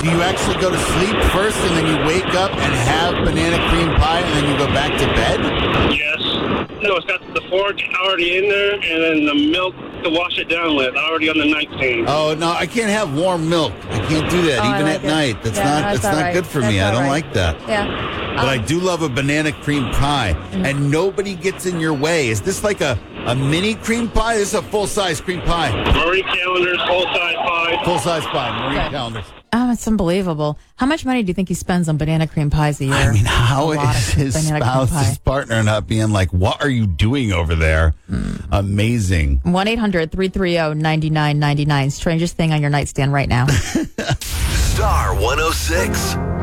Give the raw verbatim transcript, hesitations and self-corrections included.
do you actually go to sleep first and then you wake up and have banana cream pie and then you go back to bed? Yes. No, it's got the fork already in there and then the milk to wash it down with already on the nightstand. Oh, no, I can't have warm milk. I can't do that, Oh, I even like at it. night. That's Yeah, not that's that's all not right. good for That's me. I all don't right. like that. Yeah. But Um, I do love a banana cream pie, and nobody gets in your way. Is this like a, a mini cream pie? This is a full-size cream pie. Marie Callender's full-size pie. Full-size pie, Marie Okay. Callender's. Oh, it's unbelievable. How much money do you think he spends on banana cream pies a year? I mean, how A lot is of his banana cream spouse, pie. his partner, not being like, what are you doing over there? Mm. Amazing. one eight hundred three three zero nine nine nine nine. Strangest thing on your nightstand right now. Star one oh six.